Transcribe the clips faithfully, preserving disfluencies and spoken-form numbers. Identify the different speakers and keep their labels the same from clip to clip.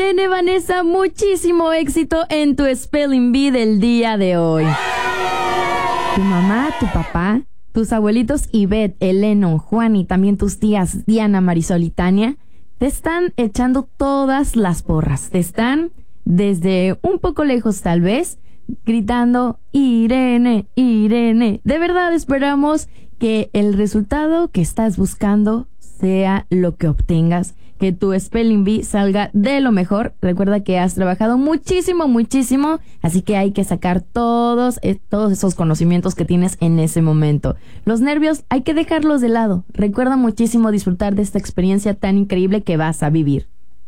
Speaker 1: Irene Vanessa, muchísimo éxito en tu Spelling Bee del día de hoy. Tu mamá, tu papá, tus abuelitos Ivette, Eleno, Juan y también tus tías Diana, Marisol y Tania te están echando todas las porras. Te están desde un poco lejos tal vez gritando Irene, Irene. De verdad esperamos que el resultado que estás buscando sea lo que obtengas, que tu Spelling Bee salga de lo mejor. Recuerda que has trabajado muchísimo, muchísimo, así que hay que sacar todos, eh, todos esos conocimientos que tienes en ese momento. Los nervios hay que dejarlos de lado. Recuerda muchísimo disfrutar de esta experiencia tan increíble que vas a vivir.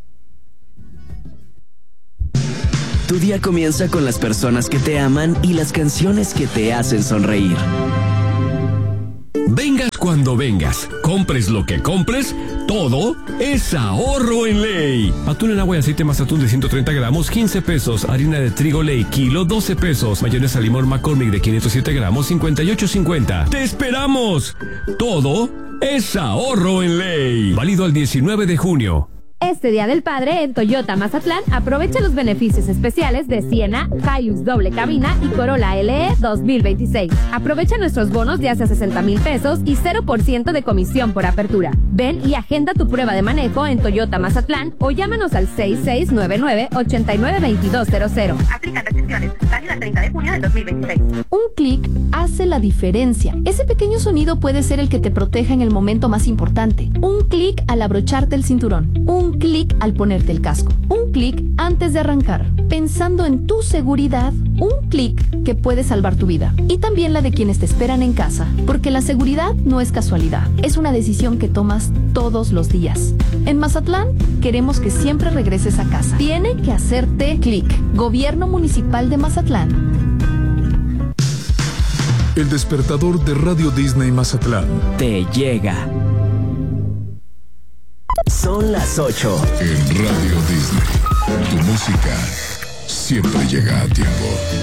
Speaker 2: Tu día comienza con las personas que te aman y las canciones que te hacen sonreír.
Speaker 3: Vengas cuando vengas, compres lo que compres, todo es ahorro en Ley. Atún en agua y aceite Mazatún de ciento treinta gramos, quince pesos. Harina de trigo Ley, kilo, doce pesos. Mayonesa limón McCormick de quinientos siete gramos, cincuenta y ocho cincuenta. ¡Te esperamos! Todo es ahorro en Ley. Válido al diecinueve de junio.
Speaker 4: Este Día del Padre en Toyota Mazatlán aprovecha los beneficios especiales de Siena, Hilux doble cabina y Corolla L E dos mil veintiséis. Aprovecha nuestros bonos de hasta sesenta mil pesos y cero por ciento de comisión por apertura. Ven y agenda tu prueba de manejo en Toyota Mazatlán o llámanos al seis seis nueve nueve, ocho nueve dos dos cero cero.
Speaker 5: Aplican restricciones. Válida el treinta de junio del dos mil veintiséis.
Speaker 6: Un clic hace la diferencia. Ese pequeño sonido puede ser el que te proteja en el momento más importante. Un clic al abrocharte el cinturón. Un clic al ponerte el casco. Un clic antes de arrancar. Pensando en tu seguridad, un clic que puede salvar tu vida. Y también la de quienes te esperan en casa. Porque la seguridad no es casualidad. Es una decisión que tomas todos los días. En Mazatlán, queremos que siempre regreses a casa. Tiene que hacerte clic. Gobierno Municipal de Mazatlán.
Speaker 7: El despertador de Radio Disney Mazatlán
Speaker 2: te llega. Son las ocho.
Speaker 7: En Radio Disney, tu música siempre llega a tiempo.